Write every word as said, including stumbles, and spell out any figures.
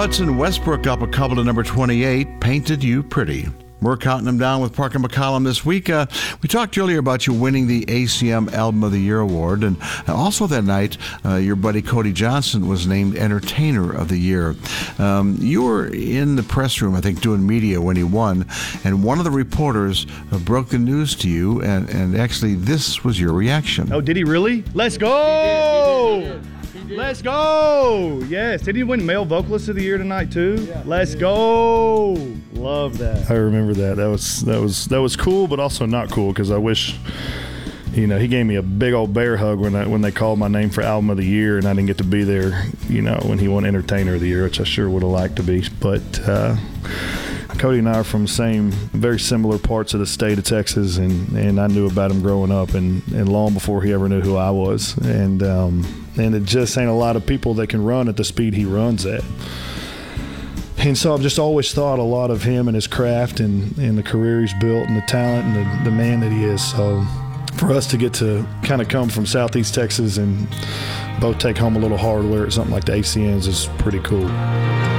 Hudson Westbrook up a couple to number twenty-eight, Painted You Pretty. We're counting them down with Parker McCollum this week. Uh, we talked earlier about you winning the A C M Album of the Year award, and also that night, uh, your buddy Cody Johnson was named Entertainer of the Year. Um, you were in the press room, I think, doing media when he won, and one of the reporters uh, broke the news to you, and, and actually this was your reaction. Oh, did he really? Let's go! He did. He did. He did. Let's go! Yes. Did he win Male Vocalist of the Year tonight too? Yeah, Let's go! Love that. I remember that. That was that was that was cool, but also not cool because I wish, you know, he gave me a big old bear hug when I, when they called my name for Album of the Year, and I didn't get to be there. You know, when he won Entertainer of the Year, which I sure would have liked to be. But uh, Cody and I are from the same, very similar parts of the state of Texas, and, and I knew about him growing up, and, and long before he ever knew who I was. And um, and it just ain't a lot of people that can run at the speed he runs at. And so I've just always thought a lot of him and his craft and, and the career he's built and the talent and the, the man that he is. So for us to get to kind of come from Southeast Texas and both take home a little hardware at something like the A C Ns is pretty cool.